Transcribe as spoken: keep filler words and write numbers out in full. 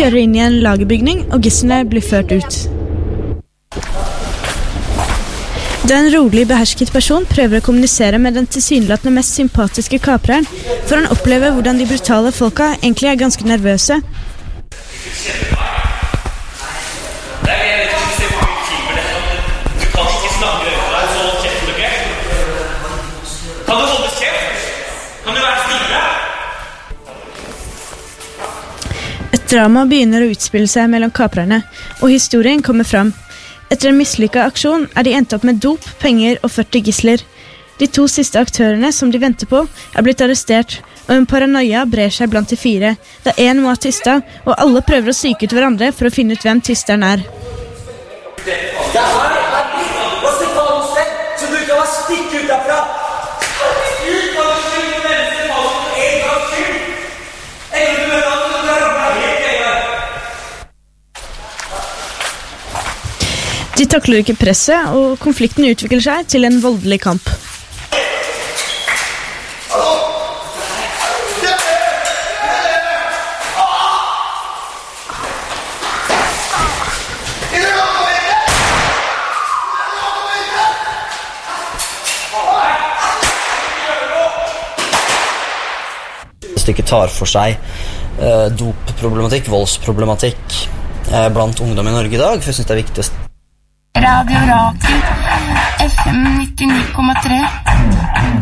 kjører inn i en lagerbygning, og gislene blir ført ut. Da en rolig, behersket person prøver å kommunisere med den tilsynelatende mest sympatiske kapreren, får han oppleve hvordan de brutale folka egentlig er ganske nervøse. Et drama begynner å utspille seg mellom kaprerne, og historien kommer fram. Etter en mislykket aksjon er de endt opp med dop, penger og førti gisler. De to siste aktørene som de venter på er blitt arrestert, og en paranoia brer seg blant de fire, da en må ha tysta, og alle prøver å psyke ut hverandre for å finne ut hvem tysteren er. Det her er litt hva signalsted, så du kan stikke ut derfra. Ut av det syke mennesket faller på en gang skyld. En gang du møter han, så du er helt gøy. De takler ikke presset, og konflikten utvikler seg til en voldelig kamp. Stykket tar for seg eh, dopproblematikk, voldsproblematikk eh, blant ungdom i Norge i dag, for jeg synes det er viktig å Radio Rakel F M nittini komma tre